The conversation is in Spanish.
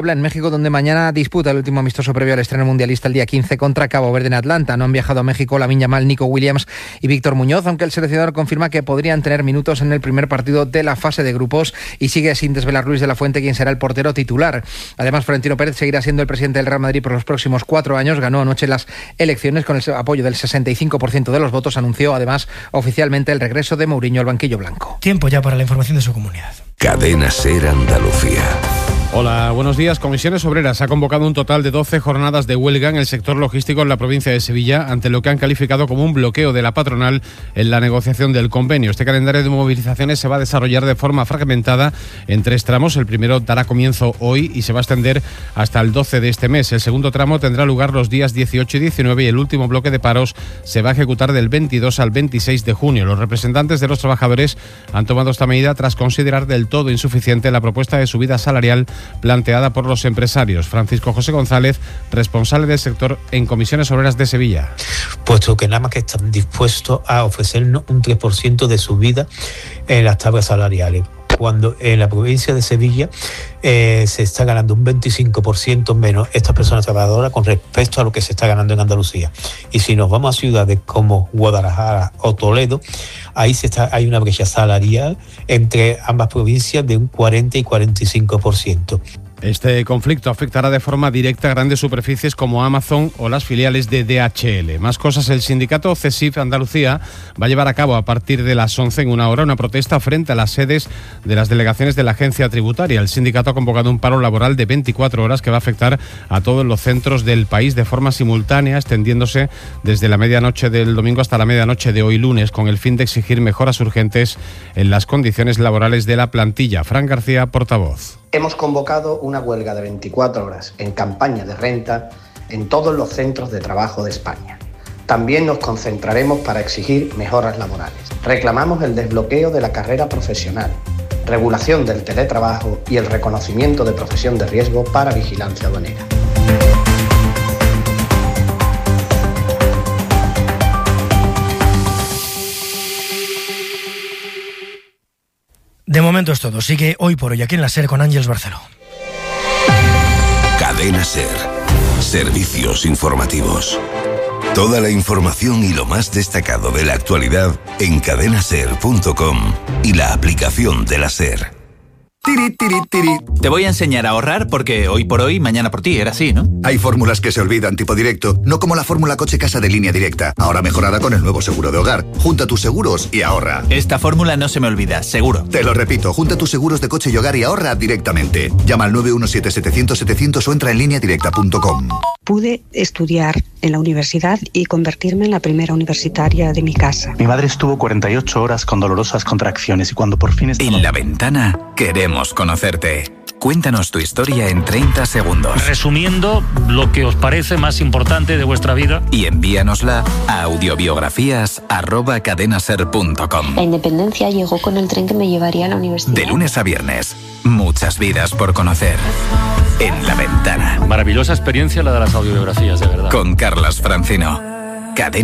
En México, donde mañana disputa el último amistoso previo al estreno mundialista el día 15 contra Cabo Verde en Atlanta. No han viajado a México Lamine Yamal, Nico Williams y Víctor Muñoz, aunque el seleccionador confirma que podrían tener minutos en el primer partido de la fase de grupos, y sigue sin desvelar Luis de la Fuente quién será el portero titular. Además, Florentino Pérez seguirá siendo el presidente del Real Madrid por los próximos 4 años. Ganó anoche las elecciones con el apoyo del 65% de los votos. Anunció además oficialmente el regreso de Mourinho al banquillo blanco. Tiempo ya para la información de su comunidad. Cadena SER Andalucía. Hola, buenos días. Comisiones Obreras ha convocado un total de 12 jornadas de huelga en el sector logístico en la provincia de Sevilla, ante lo que han calificado como un bloqueo de la patronal en la negociación del convenio. Este calendario de movilizaciones se va a desarrollar de forma fragmentada en 3 tramos. El primero dará comienzo hoy y se va a extender hasta el 12 de este mes. El segundo tramo tendrá lugar los días 18 y 19 y el último bloque de paros se va a ejecutar del 22 al 26 de junio. Los representantes de los trabajadores han tomado esta medida tras considerar del todo insuficiente la propuesta de subida salarial planteada por los empresarios. Francisco José González, responsable del sector en Comisiones Obreras de Sevilla. Puesto que nada más que están dispuestos a ofrecernos un 3% de subida en las tablas salariales, cuando en la provincia de Sevilla se está ganando un 25% menos estas personas trabajadoras con respecto a lo que se está ganando en Andalucía. Y si nos vamos a ciudades como Guadalajara o Toledo, ahí hay una brecha salarial entre ambas provincias de un 40 y 45%. Este conflicto afectará de forma directa a grandes superficies como Amazon o las filiales de DHL. Más cosas, el sindicato CESIF Andalucía va a llevar a cabo a partir de las 11 en una hora una protesta frente a las sedes de las delegaciones de la agencia tributaria. El sindicato ha convocado un paro laboral de 24 horas que va a afectar a todos los centros del país de forma simultánea, extendiéndose desde la medianoche del domingo hasta la medianoche de hoy lunes, con el fin de exigir mejoras urgentes en las condiciones laborales de la plantilla. Fran García, portavoz. Hemos convocado una huelga de 24 horas en campaña de renta en todos los centros de trabajo de España. También nos concentraremos para exigir mejoras laborales. Reclamamos el desbloqueo de la carrera profesional, regulación del teletrabajo y el reconocimiento de profesión de riesgo para vigilancia aduanera. De momento es todo. Sigue Hoy por Hoy aquí en la SER con Ángeles Barceló. Cadena SER. Servicios informativos. Toda la información y lo más destacado de la actualidad en cadenaser.com y la aplicación de la SER. Tiri, tiri, tiri. Te voy a enseñar a ahorrar porque hoy por hoy, mañana por ti, era así, ¿no? Hay fórmulas que se olvidan, tipo directo, no como la fórmula coche casa de Línea Directa, ahora mejorada con el nuevo seguro de hogar. Junta tus seguros y ahorra. Esta fórmula no se me olvida, seguro. Te lo repito, junta tus seguros de coche y hogar y ahorra directamente. Llama al 917-700-700 o entra en lineadirecta.com. Pude estudiar en la universidad y convertirme en la primera universitaria de mi casa. Mi madre estuvo 48 horas con dolorosas contracciones y cuando por fin estaba... En La Ventana queremos conocerte. Cuéntanos tu historia en 30 segundos. Resumiendo lo que os parece más importante de vuestra vida. Y envíanosla a audiobiografías@cadenaser.com. La independencia llegó con el tren que me llevaría a la universidad. De lunes a viernes, muchas vidas por conocer. En La Ventana. Maravillosa experiencia la de las audiobiografías, de verdad. Con Carlas Francino. Cadena